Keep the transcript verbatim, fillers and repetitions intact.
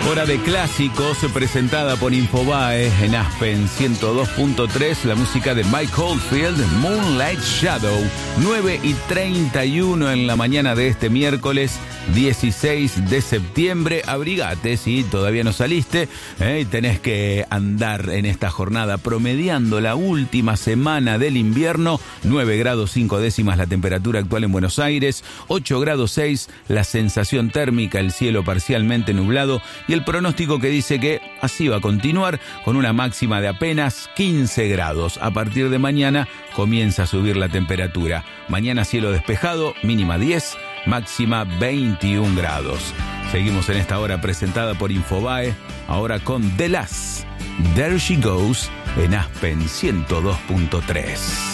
Hora de clásicos presentada por Infobae en Aspen ciento dos punto tres, la música de Mike Oldfield, Moonlight Shadow. nueve y treinta y uno en la mañana de este miércoles dieciséis de septiembre. Abrigate si todavía no saliste, ¿eh? Y tenés que andar en esta jornada promediando la última semana del invierno. Nueve grados cinco décimas la temperatura actual en Buenos Aires, ocho grados seis la sensación térmica, el cielo parcialmente nublado y el pronóstico que dice que así va a continuar con una máxima de apenas quince grados. A partir de mañana comienza a subir la temperatura. Mañana cielo despejado, mínima diez, máxima veintiún grados. Seguimos en esta hora presentada por Infobae, ahora con The Last, There She Goes en Aspen ciento dos punto tres.